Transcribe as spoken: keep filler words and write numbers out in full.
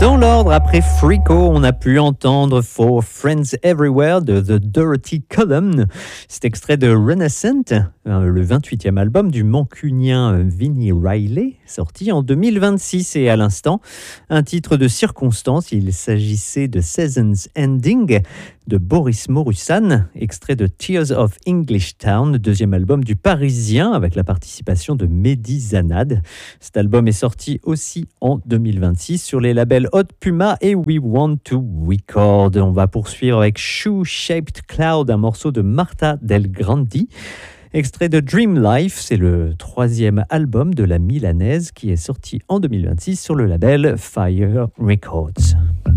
Dans l'ordre, après Freako, on a pu entendre For Friends Everywhere de The Dirty Column. C'est extrait de Renaissance, le vingt-huitième album du mancunien Vinnie Riley, sorti en deux mille vingt-six. Et à l'instant, un titre de circonstance, il s'agissait de Season's Ending de Boris Morusan, extrait de Tears of English Town, deuxième album du Parisien avec la participation de Mehdi Zanad. Cet album est sorti aussi en deux mille vingt-six sur les labels Hot Puma et We Want to Record. On va poursuivre avec Shoe Shaped Cloud, un morceau de Marta Del Grandi. Extrait de Dream Life, c'est le troisième album de la Milanaise qui est sorti en deux mille vingt-six sur le label Fire Records.